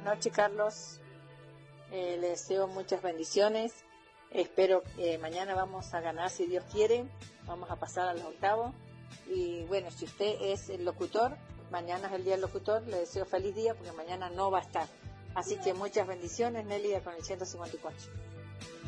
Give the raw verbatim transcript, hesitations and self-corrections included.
noches, Carlos. Eh, le deseo muchas bendiciones. Espero que mañana vamos a ganar, si Dios quiere. Vamos a pasar a los octavos. Y bueno, si usted es el locutor, mañana es el día del locutor, le deseo feliz día porque mañana no va a estar. Así que muchas bendiciones, Nélida, con el ciento cincuenta y cuatro.